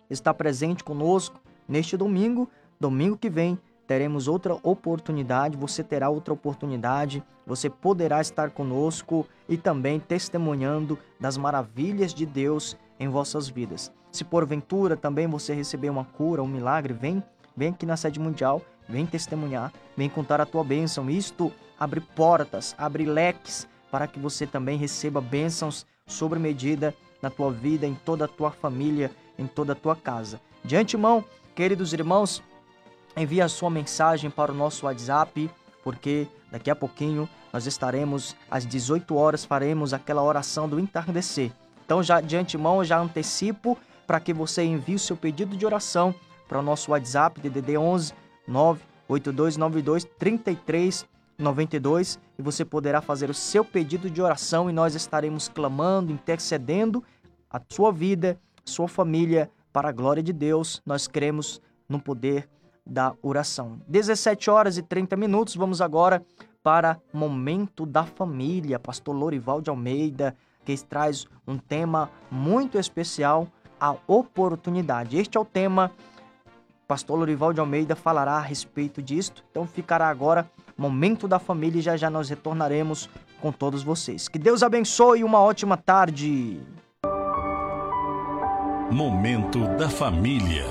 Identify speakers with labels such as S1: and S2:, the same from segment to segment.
S1: estar presente conosco neste domingo. Domingo que vem teremos outra oportunidade, você terá outra oportunidade, você poderá estar conosco e também testemunhando das maravilhas de Deus em vossas vidas. Se porventura também você receber uma cura, um milagre, vem aqui na sede mundial, vem testemunhar, vem contar a tua bênção. Isto abre portas, abre leques para que você também receba bênçãos sobre medida na tua vida, em toda a tua família, em toda a tua casa. De antemão, queridos irmãos, envie a sua mensagem para o nosso WhatsApp, porque daqui a pouquinho nós estaremos às 18 horas, faremos aquela oração do entardecer. Então, já de antemão, eu já antecipo para que você envie o seu pedido de oração para o nosso WhatsApp, DDD 11 98292 3392, e você poderá fazer o seu pedido de oração e nós estaremos clamando, intercedendo a sua vida, sua família, para a glória de Deus. Nós cremos no poder da oração. 17 horas e 30 minutos, vamos agora para Momento da Família. Pastor Lorival de Almeida, que traz um tema muito especial, a oportunidade. Este é o tema, Pastor Lorival de Almeida falará a respeito disto, então ficará agora Momento da Família e já já nós retornaremos com todos vocês. Que Deus abençoe e uma ótima tarde.
S2: Momento da Família.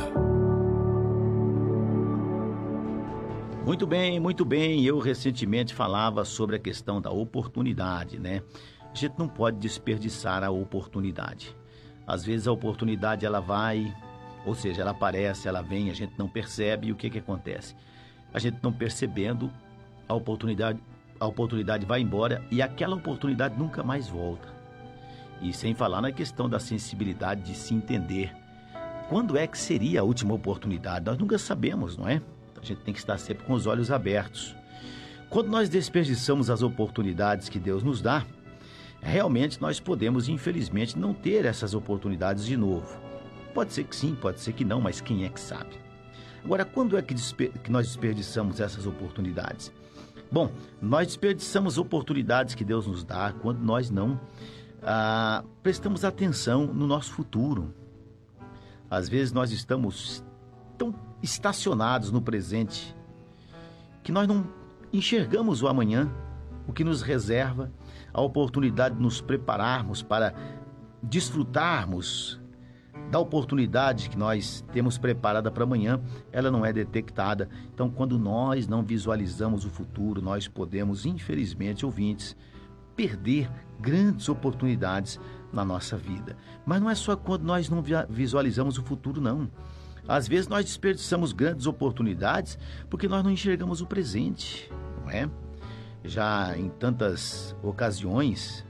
S3: Muito bem, muito bem. Eu recentemente falava sobre a questão da oportunidade, né? A gente não pode desperdiçar a oportunidade. Às vezes a oportunidade ela vai, ou seja, ela aparece, ela vem, a gente não percebe e o que acontece? A gente não percebendo, a oportunidade vai embora e aquela oportunidade nunca mais volta. E sem falar na questão da sensibilidade de se entender. Quando é que seria a última oportunidade? Nós nunca sabemos, não é? A gente tem que estar sempre com os olhos abertos. Quando nós desperdiçamos as oportunidades que Deus nos dá, realmente nós podemos, infelizmente, não ter essas oportunidades de novo. Pode ser que sim, pode ser que não, mas quem é que sabe? Agora, quando é que nós desperdiçamos essas oportunidades? Bom, nós desperdiçamos oportunidades que Deus nos dá quando nós não prestamos atenção no nosso futuro. Às vezes nós estamos tão estacionados no presente que nós não enxergamos o amanhã, o que nos reserva, a oportunidade de nos prepararmos para desfrutarmos da oportunidade que nós temos preparada para amanhã, ela não é detectada. Então, quando nós não visualizamos o futuro, nós podemos, infelizmente, ouvintes, perder grandes oportunidades na nossa vida. Mas não é só quando nós não visualizamos o futuro, não. Às vezes nós desperdiçamos grandes oportunidades porque nós não enxergamos o presente, não é? Já em tantas ocasiões,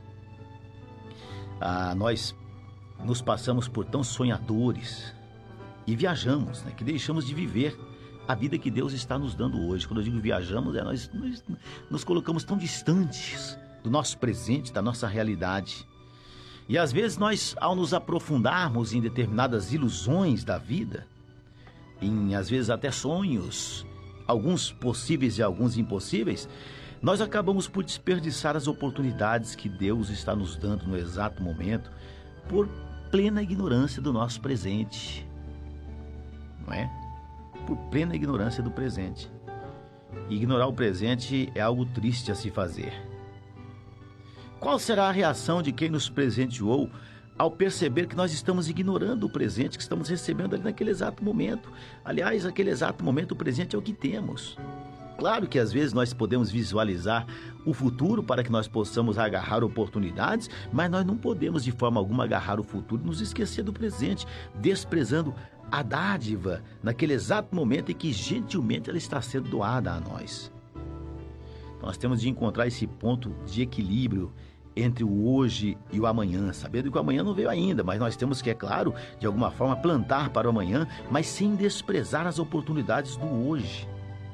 S3: nós nos passamos por tão sonhadores e viajamos, né? Que deixamos de viver a vida que Deus está nos dando hoje. Quando eu digo viajamos, nós nos colocamos tão distantes do nosso presente, da nossa realidade. E às vezes nós, ao nos aprofundarmos em determinadas ilusões da vida, em às vezes até sonhos, alguns possíveis e alguns impossíveis, nós acabamos por desperdiçar as oportunidades que Deus está nos dando no exato momento, por plena ignorância do nosso presente, não é? Por plena ignorância do presente. Ignorar o presente é algo triste a se fazer. Qual será a reação de quem nos presenteou ao perceber que nós estamos ignorando o presente que estamos recebendo ali naquele exato momento? Aliás, aquele exato momento, o presente é o que temos. Claro que às vezes nós podemos visualizar o futuro para que nós possamos agarrar oportunidades, mas nós não podemos de forma alguma agarrar o futuro e nos esquecer do presente, desprezando a dádiva naquele exato momento em que gentilmente ela está sendo doada a nós. Nós temos de encontrar esse ponto de equilíbrio entre o hoje e o amanhã, sabendo que o amanhã não veio ainda, mas nós temos que, é claro, de alguma forma plantar para o amanhã, mas sem desprezar as oportunidades do hoje.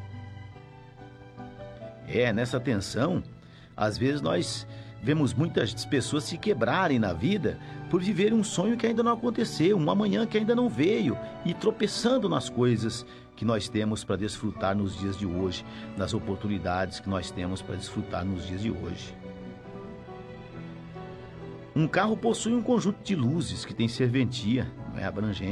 S3: Nessa tensão, às vezes nós vemos muitas pessoas se quebrarem na vida por viverem um sonho que ainda não aconteceu, um amanhã que ainda não veio, e tropeçando nas coisas que nós temos para desfrutar nos dias de hoje, nas oportunidades que nós temos para desfrutar nos dias de hoje. Um carro possui um conjunto de luzes que tem serventia, não é abrangente.